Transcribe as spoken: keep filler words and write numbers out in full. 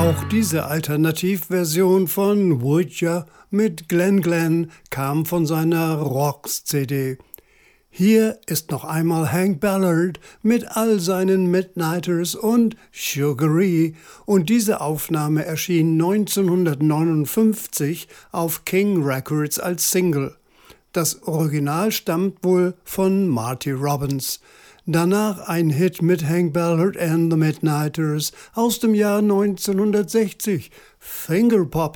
Auch diese Alternativversion von Would Ya mit Glen Glenn kam von seiner Rocks-C D. Hier ist noch einmal Hank Ballard mit all seinen Midnighters und Sugaree, und diese Aufnahme erschien neunzehnhundertneunundfünfzig auf King Records als Single. Das Original stammt wohl von Marty Robbins. Danach ein Hit mit Hank Ballard and the Midnighters aus dem Jahr neunzehnhundertsechzig, Finger Poppin'.